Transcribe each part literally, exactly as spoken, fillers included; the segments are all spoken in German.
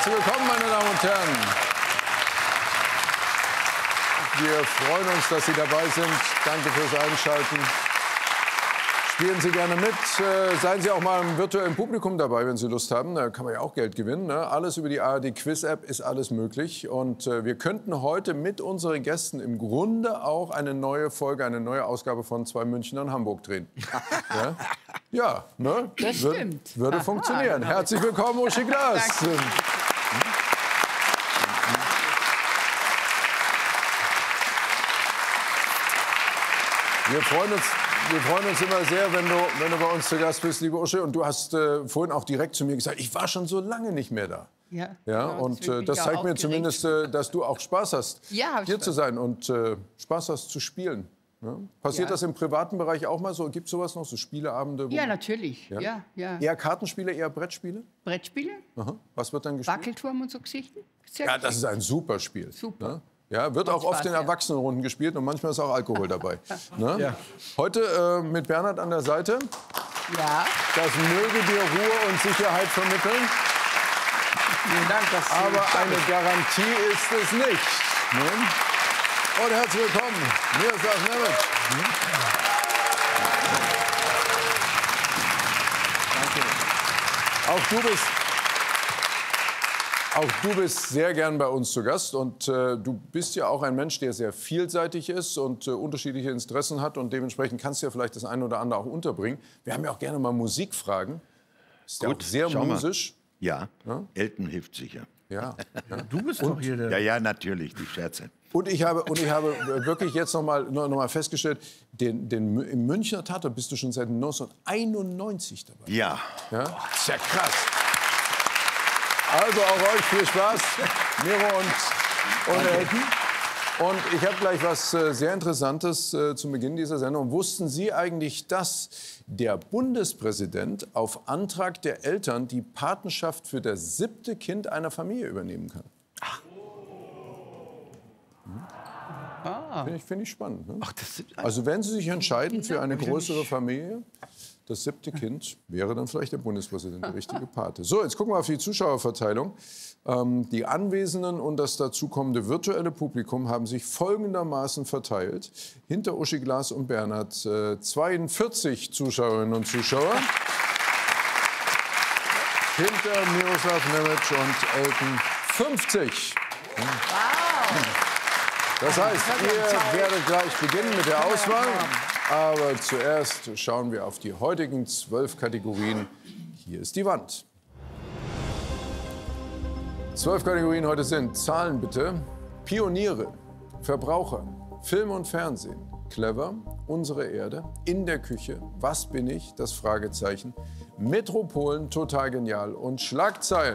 Herzlich willkommen, meine Damen und Herren. Wir freuen uns, dass Sie dabei sind. Danke fürs Einschalten. Spielen Sie gerne mit. Äh, seien Sie auch mal im virtuellen Publikum dabei, wenn Sie Lust haben. Da kann man ja auch Geld gewinnen. Ne? Alles über die A R D Quiz App ist alles möglich. Und äh, wir könnten heute mit unseren Gästen im Grunde auch eine neue Folge, eine neue Ausgabe von Zwei Münchner in Hamburg drehen. Ja, ja, ne? Das Wür stimmt. Würde Aha, funktionieren. genau. Herzlich willkommen, Uschi Glas. Wir freuen uns, wir freuen uns immer sehr, wenn du, wenn du bei uns zu Gast bist, liebe Uschi. Und du hast äh, vorhin auch direkt zu mir gesagt, ich war schon so lange nicht mehr da. Ja, Ja, genau, und deswegen äh, bin das ich auch zeigt mir aufgeregt. zumindest, äh, dass du auch Spaß hast, Ja, hab ich hier Spaß. zu sein und äh, Spaß hast zu spielen. Ne? Passiert Ja. das im privaten Bereich auch mal so? Gibt es sowas noch, so Spieleabende? wo- Ja, natürlich. Ja? Ja, ja. Eher Kartenspiele, eher Brettspiele? Brettspiele, Aha. Was wird dann gespielt? Wackelturm und so Geschichten. Sehr Ja, gut. das ist ein super Spiel. Super. Ne? Ja, wird auch Spaß, oft in ja. Erwachsenenrunden gespielt und manchmal ist auch Alkohol dabei. Ne? Ja. Heute äh, mit Bernhard an der Seite. Ja, Das möge dir Ruhe und Sicherheit vermitteln. vielen Dank, dass Sie Aber da eine sind. Garantie ist es nicht. Ne? Und herzlich willkommen, Miroslav Nemec. Danke. Auch du bist... Auch du bist sehr gern bei uns zu Gast und äh, du bist ja auch ein Mensch, der sehr vielseitig ist und äh, unterschiedliche Interessen hat und dementsprechend kannst du ja vielleicht das eine oder andere auch unterbringen. Wir haben ja auch gerne mal Musikfragen. Ist ja auch sehr schau mal. musisch. Ja, Ja? Elton hilft sicher. Ja. Ja. Du bist doch hier der... Ja, ja, natürlich, die Scherze. Und ich habe, und ich habe wirklich jetzt noch mal, noch mal festgestellt, den, den, Mü- im Münchner Tatort bist du schon seit neunzehnhundert dabei. Ja, Ja? Das ist ja krass. Also auch euch viel Spaß, Miro und, und Elton. Und ich habe gleich was äh, sehr Interessantes äh, zum Beginn dieser Sendung. Wussten Sie eigentlich, dass der Bundespräsident auf Antrag der Eltern die Patenschaft für das siebte Kind einer Familie übernehmen kann? Ah. Finde ich, find ich spannend. Ne? Ach, das sind... Also wenn Sie sich entscheiden für eine größere Familie, das siebte Kind wäre dann vielleicht der Bundespräsident der richtige Pate. So, jetzt gucken wir auf die Zuschauerverteilung. Ähm, die Anwesenden und das dazukommende virtuelle Publikum haben sich folgendermaßen verteilt. Hinter Uschi Glas und Bernhard äh, zweiundvierzig Zuschauerinnen und Zuschauer. Hinter Miroslav Nemec und Elton fünfzig. Das heißt, ihr werdet gleich beginnen mit der Auswahl. Aber zuerst schauen wir auf die heutigen zwölf Kategorien. Hier ist die Wand. Zwölf Kategorien heute sind Zahlen bitte, Pioniere, Verbraucher, Film und Fernsehen, Clever, Unsere Erde, In der Küche, Was bin ich, das Fragezeichen, Metropolen, Total genial und Schlagzeilen.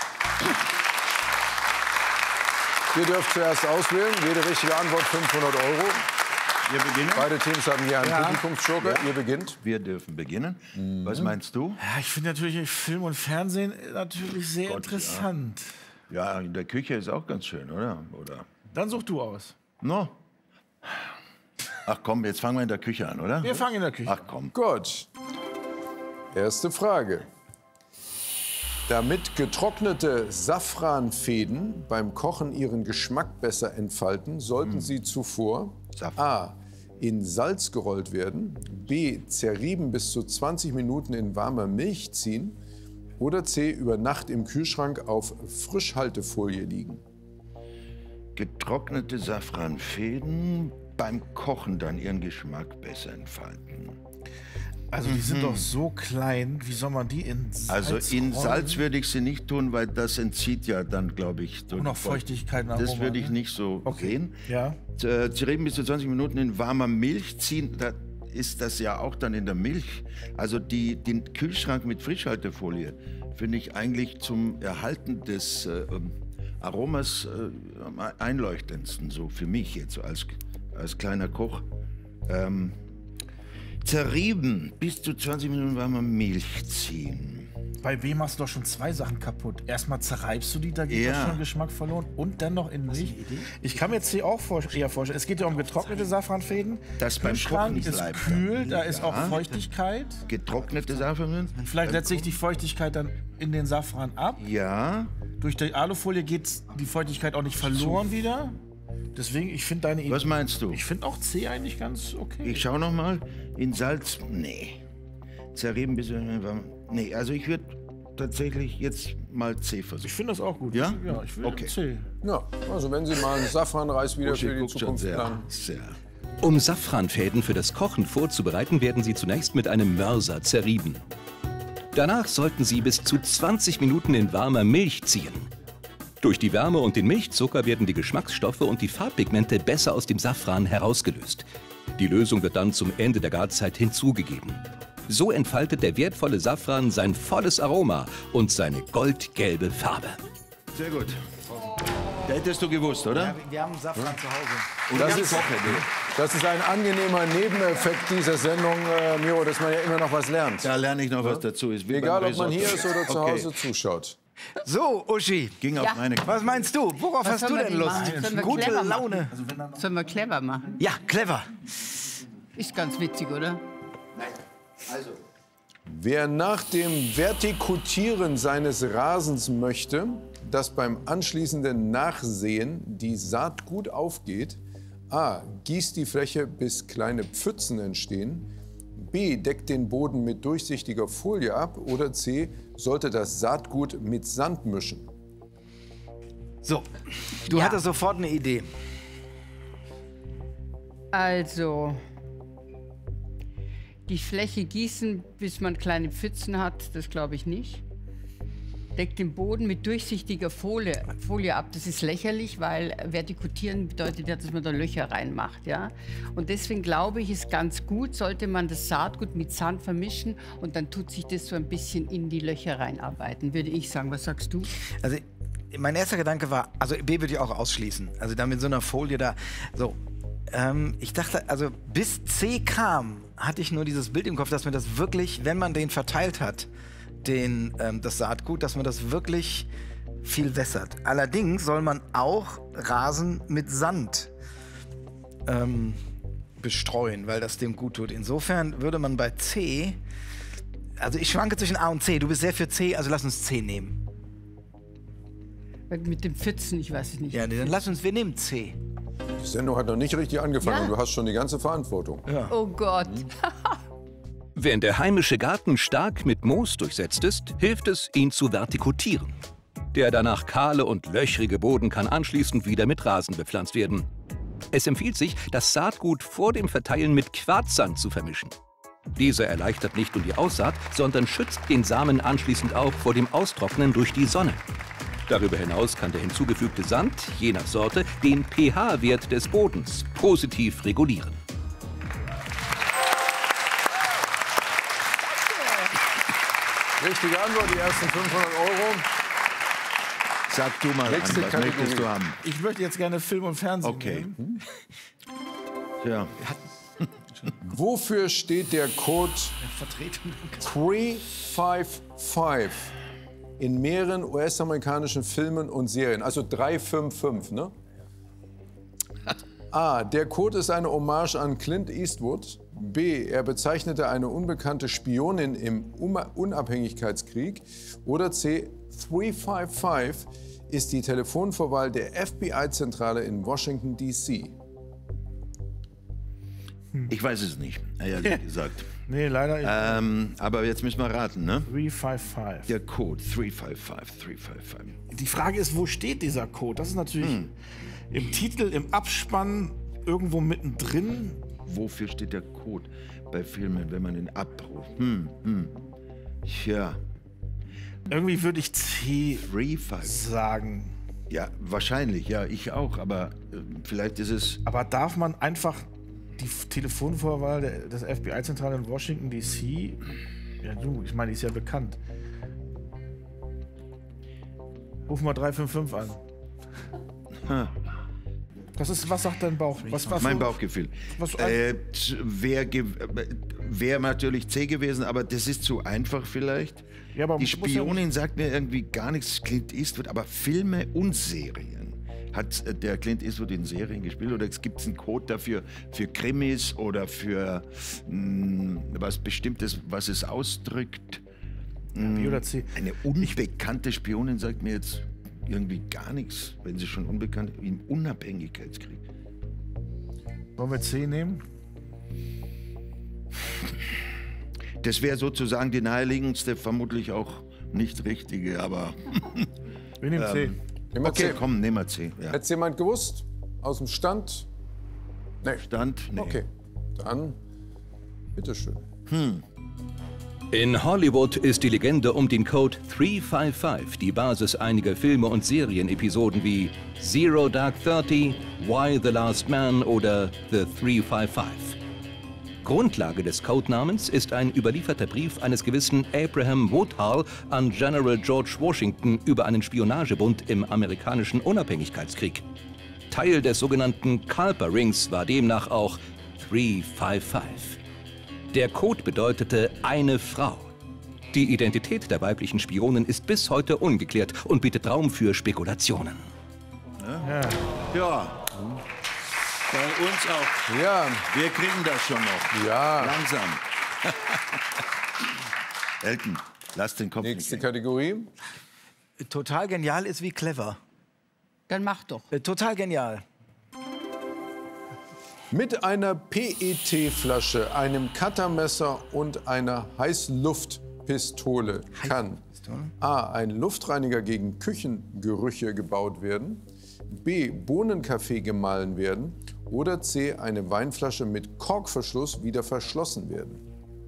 Ihr dürft zuerst auswählen, jede richtige Antwort fünfhundert Euro. wir beginnen. Beide Teams haben hier einen Publikumsjoker. Ihr beginnt. Wir dürfen beginnen. Was meinst du? Ja, ich finde natürlich Film und Fernsehen natürlich sehr Gott, interessant. Ja, in der Küche ist auch ganz schön, oder? Oder? Dann such du aus. No. Ach komm, jetzt fangen wir in der Küche an, oder? Wir fangen in der Küche. Ach komm. Gut. Erste Frage. Damit getrocknete Safranfäden beim Kochen ihren Geschmack besser entfalten, sollten sie zuvor Safran. a. in Salz gerollt werden, b. zerrieben bis zu zwanzig Minuten in warmer Milch ziehen oder c. über Nacht im Kühlschrank auf Frischhaltefolie liegen. Getrocknete Safranfäden beim Kochen dann ihren Geschmack besser entfalten. Also die sind doch so klein, wie soll man die in Salz Also in rollen? Salz würde ich sie nicht tun, weil das entzieht ja dann, glaube ich... so Und noch die- Feuchtigkeit und Das Aroma, würde ich ne? nicht so Okay. sehen. Ja. Äh, Zerrieben bis zu zwanzig Minuten in warmer Milch ziehen, da ist das ja auch dann in der Milch. Also die, den Kühlschrank mit Frischhaltefolie finde ich eigentlich zum Erhalten des äh, Aromas äh, am einleuchtendsten, so für mich jetzt so als, als kleiner Koch. Ähm, zerrieben bis zu zwanzig Minuten warmer Milch ziehen. Bei wem machst du doch schon zwei Sachen kaputt. Erstmal zerreibst du die, da geht Ja. doch schon Geschmack verloren. Und dann noch in Milch. Ich kann mir jetzt hier auch vor, eher vorstellen, es geht ja um getrocknete Safranfäden. Das beim Kühlschrank Kochen ist bleibt kühl, dann. da ist auch Ja. Feuchtigkeit. Getrocknete Safran? Vielleicht setzt sich die Feuchtigkeit dann in den Safran ab. Ja, Durch die Alufolie geht die Feuchtigkeit auch nicht verloren wieder. Deswegen, ich finde deine Idee... Was meinst du? Ich finde auch C eigentlich ganz okay. Ich schau noch mal. In Salz, nee. Zerrieben bis... Nee, also ich würde tatsächlich jetzt mal C versuchen. Ich finde das auch gut. Ja? Ja, ich will Okay. C. Ja, also wenn Sie mal einen Safranreis wieder Uschi für die guckt schon Zukunft sehr, planen. sehr. Um Safranfäden für das Kochen vorzubereiten, werden sie zunächst mit einem Mörser zerrieben. Danach sollten sie bis zu zwanzig Minuten in warmer Milch ziehen. Durch die Wärme und den Milchzucker werden die Geschmacksstoffe und die Farbpigmente besser aus dem Safran herausgelöst. Die Lösung wird dann zum Ende der Garzeit hinzugegeben. So entfaltet der wertvolle Safran sein volles Aroma und seine goldgelbe Farbe. Sehr gut. Da hättest du gewusst, oder? Ja, wir haben Safran zu Hause. Und Das ich ist, koche, ne? das ist ein angenehmer Nebeneffekt dieser Sendung, äh, Miro, dass man ja immer noch was lernt. Da lerne ich noch was dazu. Ist wie Egal, beim ob man hier Risotto. ist oder zu Okay. Hause zuschaut. So, Uschi, Ging auf meine was meinst du? Worauf Was hast du sollen wir denn denn Lust? machen? Sollen wir Gute clever machen? Laune. Sollen wir clever machen? Ja, clever. Ist ganz witzig, oder? Wer nach dem Vertikutieren seines Rasens möchte, dass beim anschließenden Nachsehen die Saat gut aufgeht, a. gießt die Fläche, bis kleine Pfützen entstehen, b. deckt den Boden mit durchsichtiger Folie ab oder c. sollte das Saatgut mit Sand mischen. So, du Ja. hattest sofort eine Idee. Also, die Fläche gießen, bis man kleine Pfützen hat, das glaube ich nicht. Deckt den Boden mit durchsichtiger Folie, Folie ab. Das ist lächerlich, weil vertikutieren bedeutet ja, dass man da Löcher reinmacht. Ja? Und deswegen glaube ich, ist ganz gut, sollte man das Saatgut mit Sand vermischen und dann tut sich das so ein bisschen in die Löcher reinarbeiten, würde ich sagen. Was sagst du? Also, mein erster Gedanke war, also B würde ich auch ausschließen. Also da mit so einer Folie da. So, ähm, ich dachte, also bis C kam, hatte ich nur dieses Bild im Kopf, dass man das wirklich, wenn man den verteilt hat, den, ähm, das Saatgut, dass man das wirklich viel wässert. Allerdings soll man auch Rasen mit Sand ähm, bestreuen, weil das dem gut tut. Insofern würde man bei C, also ich schwanke zwischen A und C. Du bist sehr für C, also lass uns C nehmen. Mit den Pfützen, ich weiß es nicht. Ja, dann lass uns, wir nehmen C. Die Sendung hat noch nicht richtig angefangen Ja. und du hast schon die ganze Verantwortung. Oh Gott. Wenn der heimische Garten stark mit Moos durchsetzt ist, hilft es, ihn zu vertikutieren. Der danach kahle und löchrige Boden kann anschließend wieder mit Rasen bepflanzt werden. Es empfiehlt sich, das Saatgut vor dem Verteilen mit Quarzsand zu vermischen. Dieser erleichtert nicht nur die Aussaat, sondern schützt den Samen anschließend auch vor dem Austrocknen durch die Sonne. Darüber hinaus kann der hinzugefügte Sand, je nach Sorte, den pH-Wert des Bodens positiv regulieren. Richtige Antwort, die ersten fünfhundert Euro. Sag du mal, Nächste an, was Kategorie. möchtest du haben? Ich möchte jetzt gerne Film und Fernsehen Okay. nehmen. Ja. Wofür steht der Code Vertreten. drei fünf fünf in mehreren U S-amerikanischen Filmen und Serien? Also drei fünf fünf, ne? A. Der Code ist eine Hommage an Clint Eastwood. B. Er bezeichnete eine unbekannte Spionin im Uma- Unabhängigkeitskrieg. Oder C. drei fünf fünf ist die Telefonvorwahl der F B I-Zentrale in Washington, D C Ich weiß es nicht, ehrlich gesagt. Nee, leider nicht. Ähm, aber jetzt müssen wir raten, ne? drei fünf fünf. Der Code drei fünf fünf, drei fünf fünf. Die Frage ist, wo steht dieser Code? Das ist natürlich Hm. im Titel, im Abspann, irgendwo mittendrin. Wofür steht der Code bei Filmen, wenn man ihn abruft? Hm, hm. Tja, Irgendwie würde ich C drei fünf. sagen. Ja, wahrscheinlich, ja, ich auch, aber äh, vielleicht ist es. Aber darf man einfach die F- Telefonvorwahl der, des F B I-Zentrale in Washington, D C. Ja, du, ich meine, die ist ja bekannt. Ruf mal drei fünf fünf an. Ha. Das ist, was sagt dein Bauch? Was, was Mein so- Bauchgefühl. was- Äh, Wäre wär natürlich C gewesen, aber das ist zu einfach vielleicht. Ja, aber Die muss ja- Spionin sagt mir irgendwie gar nichts, Clint Eastwood, aber Filme und Serien. Hat äh, der Clint Eastwood in Serien gespielt oder gibt es einen Code dafür für Krimis oder für mh, was Bestimmtes, was es ausdrückt? B oder C. Eine unbekannte Spionin sagt mir jetzt irgendwie gar nichts, wenn sie schon unbekannt im Unabhängigkeitskrieg. Wollen wir C nehmen? Das wäre sozusagen die naheliegendste, vermutlich auch nicht richtige, aber Wir nehmen C. Nehmen wir okay, C. komm, nehmen wir C. Ja. Hätte es jemand gewusst? Aus dem Stand? Nee. Stand? Nee. Okay, dann bitteschön. In Hollywood ist die Legende um den Code drei fünf fünf die Basis einiger Filme und Serienepisoden wie Zero Dark Thirty, Why the Last Man oder The drei fünf fünf. Grundlage des Codenamens ist ein überlieferter Brief eines gewissen Abraham Woodhull an General George Washington über einen Spionagebund im amerikanischen Unabhängigkeitskrieg. Teil des sogenannten Culper Rings war demnach auch drei fünf fünf. Der Code bedeutete eine Frau. Die Identität der weiblichen Spionin ist bis heute ungeklärt und bietet Raum für Spekulationen. Ja, bei uns auch. Ja, Wir kriegen das schon noch. ja. Langsam. Elton, lass den Kopf Nächste nicht hängen. Kategorie. Total genial ist wie clever. Dann mach doch. Äh, total genial. Mit einer P E T-Flasche, einem Cuttermesser und einer Heißluftpistole kann A. ein Luftreiniger gegen Küchengerüche gebaut werden, B. Bohnenkaffee gemahlen werden oder C. eine Weinflasche mit Korkverschluss wieder verschlossen werden.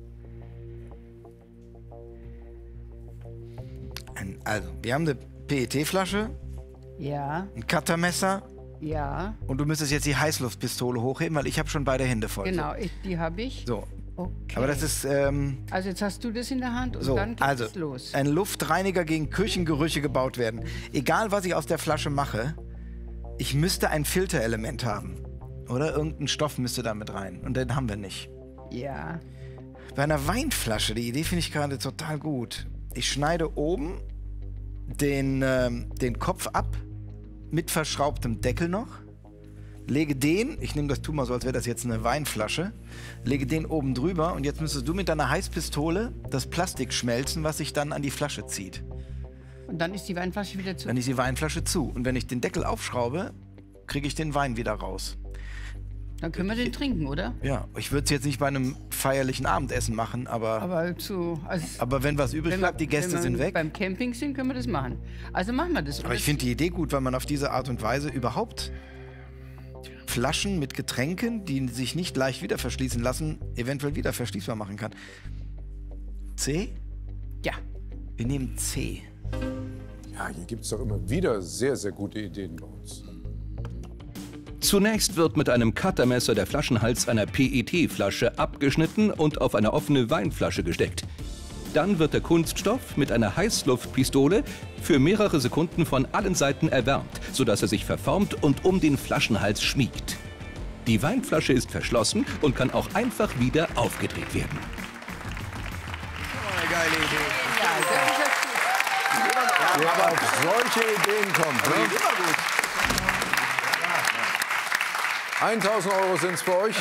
Ein, also, wir haben eine P E T-Flasche, Ja, ein Cuttermesser ja, und du müsstest jetzt die Heißluftpistole hochheben, weil ich habe schon beide Hände voll. genau, ich, die habe ich. So. Okay. Aber das ist ähm, Also jetzt hast du das in der Hand und so. dann geht Also, es los. ein Luftreiniger gegen Küchengerüche gebaut werden. Egal, was ich aus der Flasche mache, ich müsste ein Filterelement haben. Oder irgendein Stoff müsste da mit rein. Und den haben wir nicht. Ja, Bei einer Weinflasche, die Idee finde ich gerade total gut. Ich schneide oben den, ähm, den Kopf ab, mit verschraubtem Deckel noch, lege den, ich nehme das, tu mal so, als wäre das jetzt eine Weinflasche, lege den oben drüber und jetzt müsstest du mit deiner Heißpistole das Plastik schmelzen, was sich dann an die Flasche zieht. und dann ist die Weinflasche wieder zu. Dann ist die Weinflasche zu. Und wenn ich den Deckel aufschraube, kriege ich den Wein wieder raus. Dann können wir den trinken, oder? Ja, ich würde es jetzt nicht bei einem feierlichen Abendessen machen, aber, aber, Aber zu. Also, wenn was übrig wenn wir- bleibt, die Gäste wenn wir sind weg. Beim Camping sind, können wir das machen. Also machen wir das. Aber ich finde die Idee gut, weil man auf diese Art und Weise überhaupt Flaschen mit Getränken, die sich nicht leicht wieder verschließen lassen, eventuell wieder verschließbar machen kann. C? Ja. Wir nehmen C. Ja, hier gibt es doch immer wieder sehr, sehr gute Ideen bei uns. Zunächst wird mit einem Cuttermesser der Flaschenhals einer P E T-Flasche abgeschnitten und auf eine offene Weinflasche gesteckt. Dann wird der Kunststoff mit einer Heißluftpistole für mehrere Sekunden von allen Seiten erwärmt, sodass er sich verformt und um den Flaschenhals schmiegt. Die Weinflasche ist verschlossen und kann auch einfach wieder aufgedreht werden. Geile Idee. Ja, das ist jetzt gut. Wer auf solche Ideen kommt. Ne? Immer gut. tausend Euro sind es bei euch.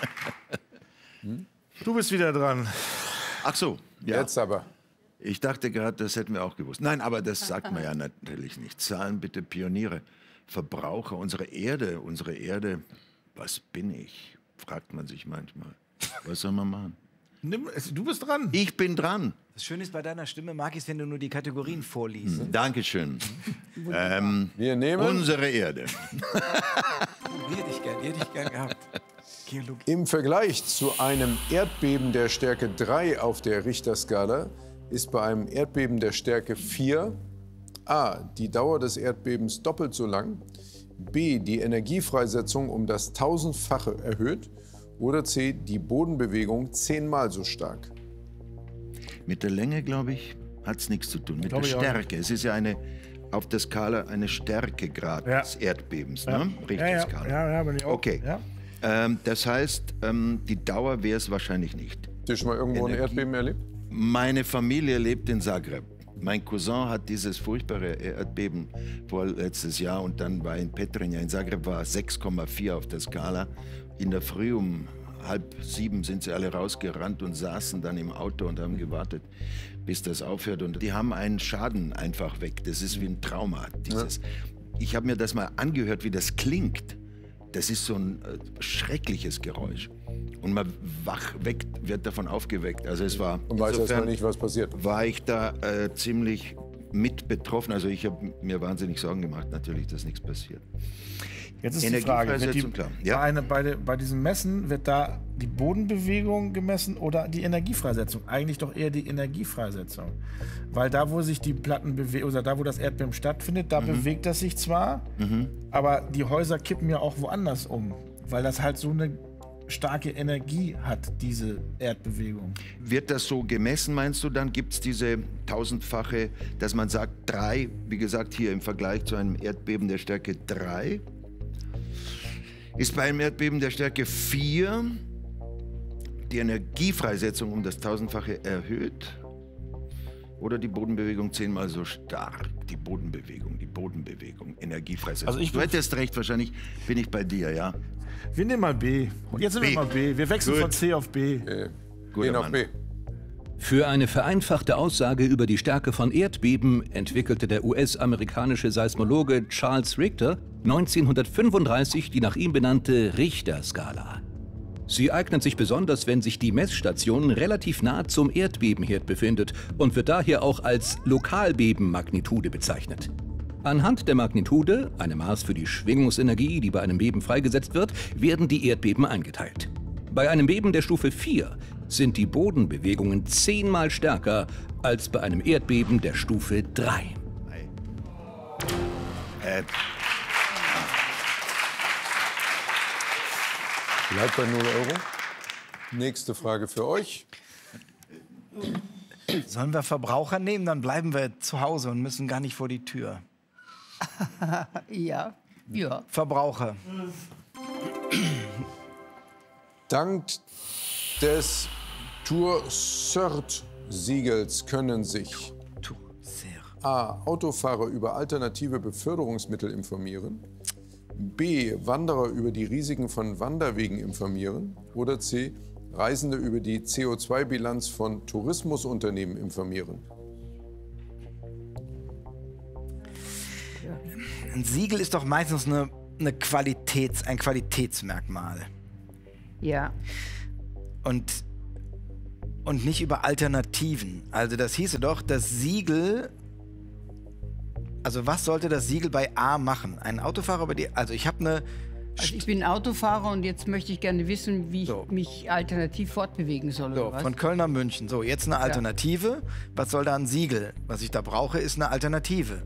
Du bist wieder dran. Ach so, ja. Jetzt aber. Ich dachte gerade, das hätten wir auch gewusst. Nein, aber das sagt man ja natürlich nicht. Zahlen bitte Pioniere. Verbraucher, unsere Erde, unsere Erde. Was bin ich? Fragt man sich manchmal. Was soll man machen? Nimm, es- du bist dran. Ich bin dran. Das Schöne ist bei deiner Stimme, mag ich es, wenn du nur die Kategorien vorliest. Dankeschön. Ähm, Wir nehmen unsere Erde. Die hätte ich gern, die hätte ich gern gehabt. Geologie. im Vergleich zu einem Erdbeben der Stärke drei auf der Richterskala ist bei einem Erdbeben der Stärke vier A. die Dauer des Erdbebens doppelt so lang, B. die Energiefreisetzung um das tausendfache erhöht oder C. die Bodenbewegung zehnmal so stark. Mit der Länge, glaube ich, hat es nichts zu tun. Mit Glaub der ich auch Stärke. Es ist ja eine, auf der Skala eine Stärkegrad Ja. des Erdbebens. Ja. Ne? Ja, ja, Richterskala. ja, ja, bin ich auch. Okay. Ja. Ähm, das heißt, ähm, die Dauer wäre es wahrscheinlich nicht. Habt ihr schon mal irgendwo ein Energie. Erdbeben erlebt? Meine Familie lebt in Zagreb. Mein Cousin hat dieses furchtbare Erdbeben vorletztes Jahr und dann war in Petrinja in Zagreb war sechs Komma vier auf der Skala. In der Früh um halb sieben sind sie alle rausgerannt und saßen dann im Auto und haben gewartet. bis das aufhört. Und die haben einen Schaden einfach weg. Das ist wie ein Trauma. Dieses. Ja. Ich habe mir das mal angehört, wie das klingt. Das ist so ein äh, schreckliches Geräusch. Und man wach weg, wird davon aufgeweckt. Also es war. Und weiß erstmal nicht, was passiert. War ich da äh, ziemlich mit betroffen. Also ich habe mir wahnsinnig Sorgen gemacht, natürlich, dass nichts passiert. Jetzt ist die Frage, wird die, klar. Ja. bei, eine, bei, de, bei diesem Messen, wird da die Bodenbewegung gemessen oder die Energiefreisetzung? Eigentlich doch eher die Energiefreisetzung. Weil da, wo sich die Platten bewegen, oder da, wo das Erdbeben stattfindet, da mhm. bewegt das sich zwar, mhm. aber die Häuser kippen ja auch woanders um. Weil das halt so eine starke Energie hat, diese Erdbewegung. Wird das so gemessen, meinst du? Dann gibt es diese tausendfache, dass man sagt, drei, wie gesagt, hier im Vergleich zu einem Erdbeben der Stärke drei. Ist bei einem Erdbeben der Stärke vier die Energiefreisetzung um das tausendfache erhöht? Oder die Bodenbewegung zehnmal so stark? Die Bodenbewegung, die Bodenbewegung, Energiefreisetzung. Also ich du hättest recht, wahrscheinlich bin ich bei dir, ja? Wir nehmen mal B. Jetzt sind B. wir mal B. Wir wechseln Gut. von C auf B. Äh, Gehen auf B. Für eine vereinfachte Aussage über die Stärke von Erdbeben entwickelte der U S-amerikanische Seismologe Charles Richter neunzehnhundertfünfunddreißig die nach ihm benannte Richter-Skala. Sie eignet sich besonders, wenn sich die Messstation relativ nah zum Erdbebenherd befindet und wird daher auch als Lokalbebenmagnitude bezeichnet. Anhand der Magnitude, einem Maß für die Schwingungsenergie, die bei einem Beben freigesetzt wird, werden die Erdbeben eingeteilt. Bei einem Beben der Stufe vier sind die Bodenbewegungen zehnmal stärker als bei einem Erdbeben der Stufe drei. Äh. Bleibt bei null Euro. Nächste Frage für euch. Sollen wir Verbraucher nehmen? Dann bleiben wir zu Hause und müssen gar nicht vor die Tür. Ja, ja. Verbraucher. Dank des Tour-Cert-Siegels können sich A. Autofahrer über alternative Beförderungsmittel informieren, B. Wanderer über die Risiken von Wanderwegen informieren oder C. Reisende über die C O zwei Bilanz von Tourismusunternehmen informieren. Ein Siegel ist doch meistens eine, eine Qualitäts-, ein Qualitätsmerkmal. Ja. Und, und nicht über Alternativen. Also das hieße doch, das Siegel... Also was sollte das Siegel bei A machen? Ein Autofahrer über die... Also ich habe eine... Also ich bin Autofahrer und jetzt möchte ich gerne wissen, wie So. ich mich alternativ fortbewegen soll. So, oder was? von Köln nach München. So, jetzt eine Alternative. Ja. Was soll da ein Siegel? Was ich da brauche, ist eine Alternative.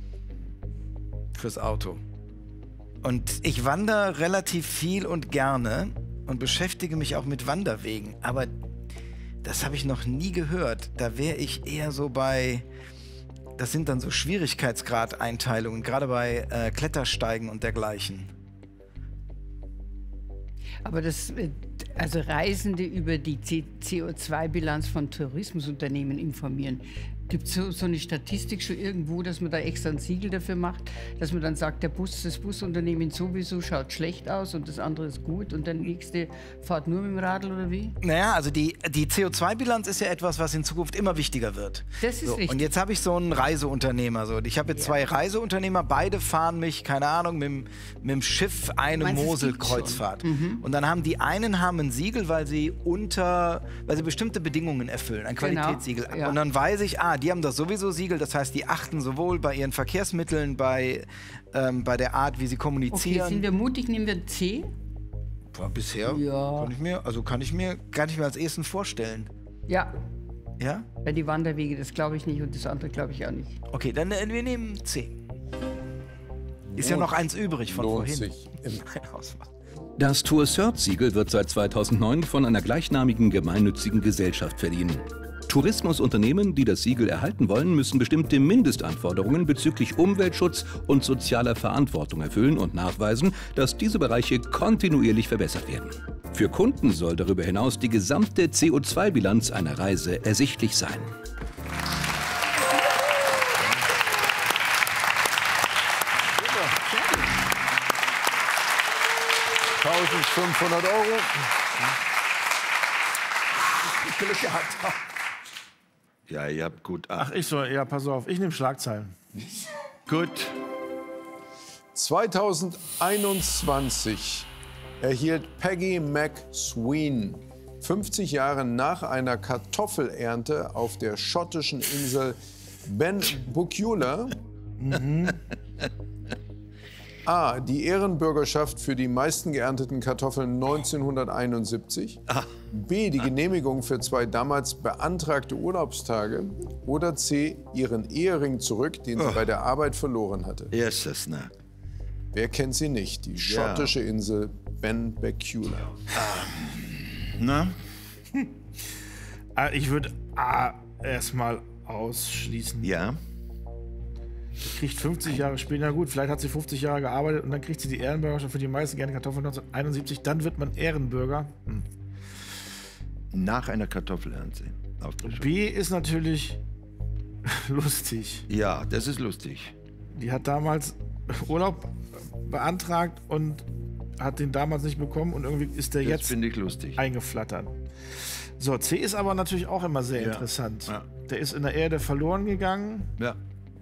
Fürs Auto. Und ich wandere relativ viel und gerne und beschäftige mich auch mit Wanderwegen. Aber das habe ich noch nie gehört. Da wäre ich eher so bei... Das sind dann so Schwierigkeitsgradeinteilungen, gerade bei äh, Klettersteigen und dergleichen. Aber das, äh, also Reisende über die C O zwei Bilanz von Tourismusunternehmen informieren. Gibt es so, so eine Statistik schon irgendwo, dass man da extra ein Siegel dafür macht, dass man dann sagt, der Bus, das Busunternehmen sowieso schaut schlecht aus und das andere ist gut und der nächste fährt nur mit dem Radl oder wie? Naja, also die, die C O zwei Bilanz ist ja etwas, was in Zukunft immer wichtiger wird. Das ist so, richtig. Und jetzt habe ich so einen Reiseunternehmer. So. Ich habe jetzt Ja. zwei Reiseunternehmer, beide fahren mich, keine Ahnung, mit, dem- mit dem Schiff eine Meinst du, es gibt's Mosel-Kreuzfahrt. Mhm. Und dann haben die einen haben ein Siegel, weil sie unter, weil sie bestimmte Bedingungen erfüllen, ein Genau, Qualitätssiegel. ja. Und dann weiß ich, ah, die haben das sowieso Siegel, das heißt, die achten sowohl bei ihren Verkehrsmitteln, bei, ähm, bei der Art, wie sie Okay, kommunizieren. sind wir mutig, nehmen wir C? Boah, bisher Ja. kann ich mir, also kann ich mir gar nicht mehr als ersten vorstellen. Ja, Ja? bei die Wanderwege, das glaube ich nicht und das andere glaube ich auch nicht. Okay, dann äh, wir nehmen C. Ist ja noch eins übrig von Lohnt vorhin. sich immer. Das Tour-Cert-Siegel wird seit zweitausendneun von einer gleichnamigen gemeinnützigen Gesellschaft verliehen. Tourismusunternehmen, die das Siegel erhalten wollen, müssen bestimmte Mindestanforderungen bezüglich Umweltschutz und sozialer Verantwortung erfüllen und nachweisen, dass diese Bereiche kontinuierlich verbessert werden. Für Kunden soll darüber hinaus die gesamte C O zwei Bilanz einer Reise ersichtlich sein. eintausendfünfhundert Euro. Glück gehabt. Ja, ihr habt gut Ach, acht. ich so, ja, pass auf, ich nehme Schlagzeilen. Gut. zweitausendeinundzwanzig erhielt Peggy McSween fünfzig Jahre nach einer Kartoffelernte auf der schottischen Insel Benbecula A. die Ehrenbürgerschaft für die meisten geernteten Kartoffeln neunzehnhunderteinundsiebzig, B. die Genehmigung für zwei damals beantragte Urlaubstage oder C. ihren Ehering zurück, den sie bei der Arbeit verloren hatte. Erstes, ne? Wer kennt sie nicht? Die schottische Insel Benbecula. Na? Ah, Ich würde A erstmal ausschließen. Ja. Die kriegt fünfzig Jahre später, na gut, vielleicht hat sie fünfzig Jahre gearbeitet und dann kriegt sie die Ehrenbürgerschaft für die meisten gerne Kartoffeln neunzehnhunderteinundsiebzig, dann wird man Ehrenbürger. Hm. Nach einer Kartoffelernte. aufgeschoben. B ist natürlich lustig. Ja, das ist lustig. Die hat damals Urlaub beantragt und hat den damals nicht bekommen und irgendwie ist der Das jetzt finde ich lustig. eingeflattert. So, C ist aber natürlich auch immer sehr Ja. interessant. Ja. Der ist in der Erde verloren gegangen. Ja.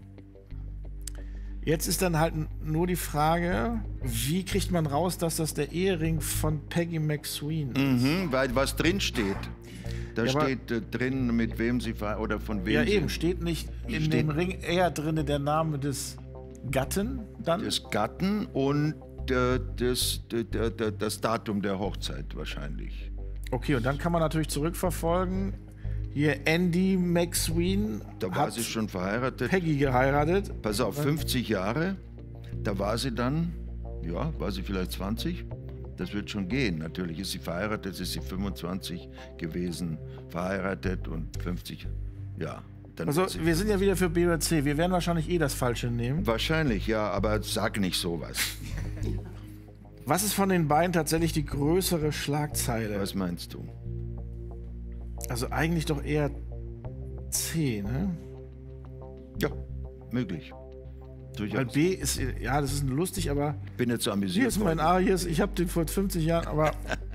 Jetzt ist dann halt n- nur die Frage, wie kriegt man raus, dass das der Ehering von Peggy McSween ist? Mhm, weil was drin steht. Da Ja, aber- steht äh, drin, mit wem sie ver oder von wem Ja, sie eben, steht nicht in Steht- dem Ring eher drin der Name des Gatten dann? des Gatten und äh, das, d- d- d- das Datum der Hochzeit wahrscheinlich. Okay, und dann kann man natürlich zurückverfolgen. Hier Andy McSween Da war hat sie schon verheiratet. Peggy geheiratet. Pass auf, fünfzig Jahre. Da war sie dann, ja, war sie vielleicht zwanzig. Das wird schon gehen. Natürlich ist sie verheiratet, ist sie fünfundzwanzig gewesen, verheiratet und fünfzig, ja. Dann Also wird sie wir sind ja wieder für B oder C. Wir werden wahrscheinlich eh das Falsche nehmen. wahrscheinlich, ja, aber sag nicht sowas. Was ist von den beiden tatsächlich die größere Schlagzeile? Was meinst du? Also eigentlich doch eher C, ne? Ja, möglich. Weil Durchaus. B ist, ja, das ist lustig, aber Bin jetzt so amüsiert. hier ist mein worden. A, hier ist, ich habe den vor fünfzig Jahren, aber...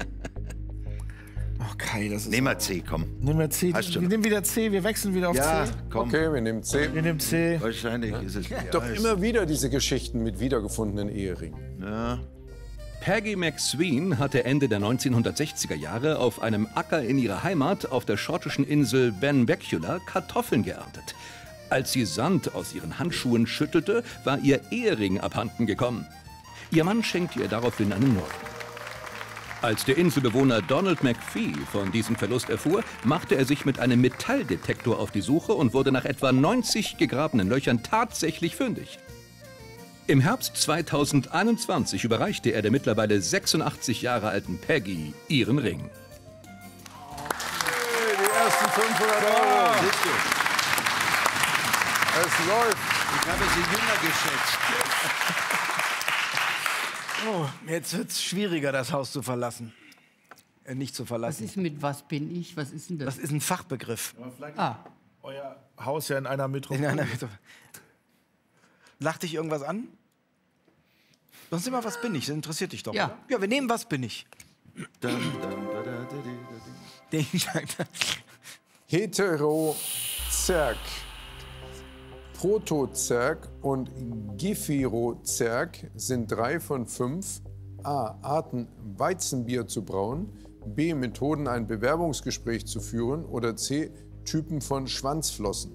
Okay, das ist... Nehmen wir C, komm. Nehmen wir C. Hast du Wir noch? nehmen wieder C, wir wechseln wieder auf Ja, C. komm. Okay, wir nehmen C. Wir nehmen C. Wahrscheinlich ist es. Doch ja, immer wieder diese Geschichten mit wiedergefundenen Eheringen. Ja. Peggy McSween hatte Ende der neunzehnhundertsechziger Jahre auf einem Acker in ihrer Heimat auf der schottischen Insel Benbecula Kartoffeln geerntet. Als sie Sand aus ihren Handschuhen schüttelte, war ihr Ehering abhanden gekommen. Ihr Mann schenkte ihr daraufhin einen neuen. Als der Inselbewohner Donald McPhee von diesem Verlust erfuhr, machte er sich mit einem Metalldetektor auf die Suche und wurde nach etwa neunzig gegrabenen Löchern tatsächlich fündig. Im Herbst zweitausendeinundzwanzig überreichte er der mittlerweile sechsundachtzig Jahre alten Peggy ihren Ring. Hey, die ersten fünfhundert Euro. Siehst du, Es läuft. ich habe sie jünger geschätzt. Oh, jetzt wird es schwieriger, das Haus zu verlassen. Äh, nicht zu Was verlassen. ist mit was bin ich? Was ist denn das? Das ist ein Fachbegriff. Ah, Euer Haus ja in einer Metropole. In einer Lacht dich irgendwas an? Sonst immer, was bin ich? Das interessiert dich doch. Ja. oder? Ja, wir nehmen, was bin ich. Dun, dun, da, da, da, da, da. Den sagt er. Heterozerg, Protozerg und Gephyrocerg sind drei von fünf A. Arten, Weizenbier zu brauen, B. Methoden, ein Bewerbungsgespräch zu führen oder C. Typen von Schwanzflossen.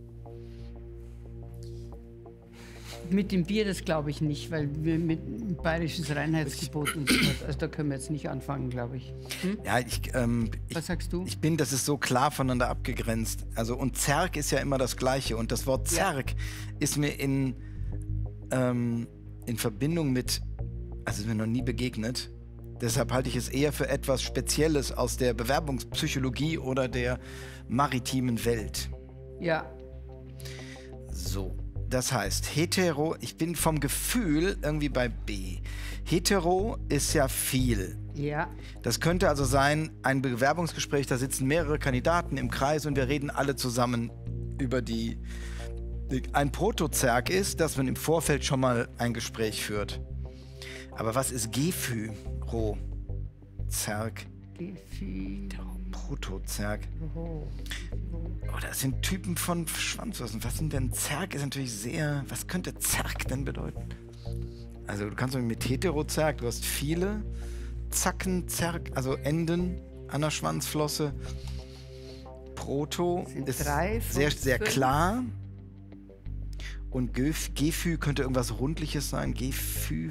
mit dem Bier, das glaube ich nicht, weil wir mit bayerisches Reinheitsgebot und so was, also da können wir jetzt nicht anfangen, glaube ich. Hm? Ja, ich, ähm, ich, Was sagst du? ich bin, das ist so klar voneinander abgegrenzt. Also, und Zerg ist ja immer das Gleiche. Und das Wort Zerg ist mir in, ähm, in Verbindung mit, also ist mir noch nie begegnet. Deshalb halte ich es eher für etwas Spezielles aus der Bewerbungspsychologie oder der maritimen Welt. Ja, So, das heißt, hetero, ich bin vom Gefühl irgendwie bei B. Hetero ist ja viel. ja, Das könnte also sein, ein Bewerbungsgespräch, da sitzen mehrere Kandidaten im Kreis und wir reden alle zusammen über die... Ein Protozerg ist, dass man im Vorfeld schon mal ein Gespräch führt. Aber was ist Gephyro? Zerg. Gefühl. Protozerg. Oh, das sind Typen von Schwanzflossen. Was sind denn Zerg? Ist natürlich sehr... Was könnte Zerg denn bedeuten? Also du kannst mit Heterozerg, du hast viele Zacken, Zerg, also Enden an der Schwanzflosse. Proto ist drei, sehr, fünf, sehr fünf. klar. Und Gef- Gefü könnte irgendwas Rundliches sein. Gefü...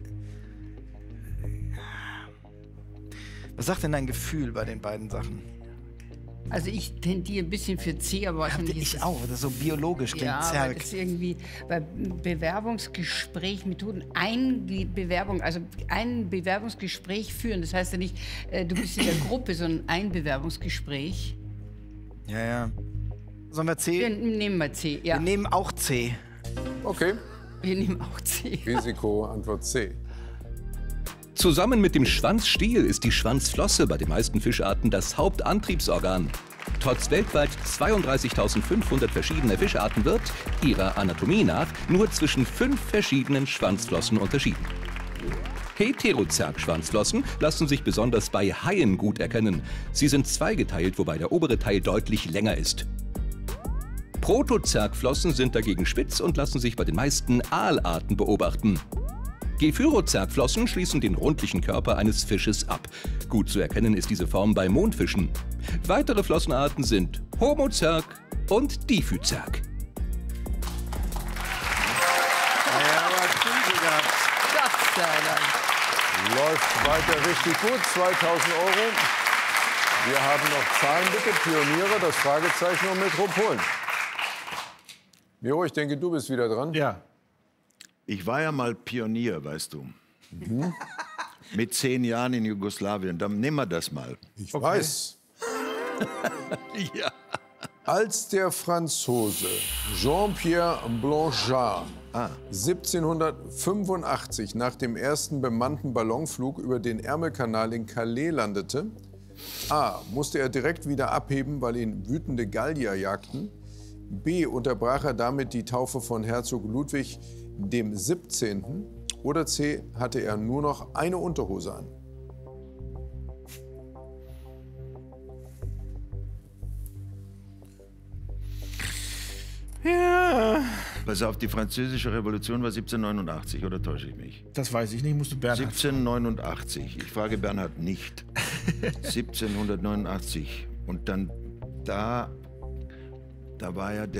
Was sagt denn dein Gefühl bei den beiden Sachen? Also ich tendiere ein bisschen für C, aber wahrscheinlich ist Ich es- auch, das ist so biologisch, klingt Ja, weil Zerg. das irgendwie bei Bewerbungsgespräch, Methoden, ein Ge- Bewerbung, also ein Bewerbungsgespräch führen. Das heißt ja nicht, äh, du bist in der Gruppe, sondern ein Bewerbungsgespräch. Ja, ja. Sollen wir C? Wir nehmen mal C, ja. Wir nehmen auch C. Okay, Wir nehmen auch C. Risiko, Antwort C. Zusammen mit dem Schwanzstiel ist die Schwanzflosse bei den meisten Fischarten das Hauptantriebsorgan. Trotz weltweit zweiunddreißigtausendfünfhundert verschiedener Fischarten wird, ihrer Anatomie nach, nur zwischen fünf verschiedenen Schwanzflossen unterschieden. Heterozerg-Schwanzflossen lassen sich besonders bei Haien gut erkennen. Sie sind zweigeteilt, wobei der obere Teil deutlich länger ist. Protozergflossen sind dagegen spitz und lassen sich bei den meisten Aalarten beobachten. Gephyrozergflossen schließen den rundlichen Körper eines Fisches ab. Gut zu erkennen ist diese Form bei Mondfischen. Weitere Flossenarten sind Homozerg und Diphyzerg. Ja, aber Krise gehabt. Gott sei Dank. Läuft weiter richtig gut, zweitausend Euro. Wir haben noch Zahlen, bitte. Pioniere, das Fragezeichen und Metropolen. Miro, ich denke, du bist wieder dran. Ja. Ich war ja mal Pionier, weißt du. Mit zehn Jahren in Jugoslawien. Dann nehmen wir das mal. Ich weiß. Ja. Als der Franzose Jean-Pierre Blanchard siebzehnhundertfünfundachtzig nach dem ersten bemannten Ballonflug über den Ärmelkanal in Calais landete, A. musste er direkt wieder abheben, weil ihn wütende Gallier jagten. B. unterbrach er damit die Taufe von Herzog Ludwig dem siebzehnten. Oder C. hatte er nur noch eine Unterhose an. Ja. Pass auf, die französische Revolution war siebzehnhundertneunundachtzig, oder täusche ich mich? Das weiß ich nicht, musst du Bernhard. siebzehnhundertneunundachtzig. Ich frage Bernhard nicht. siebzehnhundertneunundachtzig. Und dann da, da war ja